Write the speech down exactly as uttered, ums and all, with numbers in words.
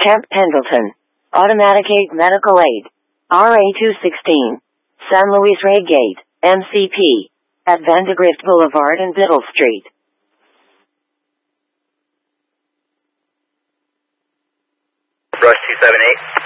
Camp Pendleton. Automatic eight Medical Aid. R A two sixteen. San Luis Rey Gate, M C P. At Vandegrift Boulevard and Biddle Street. Rush two seven eight.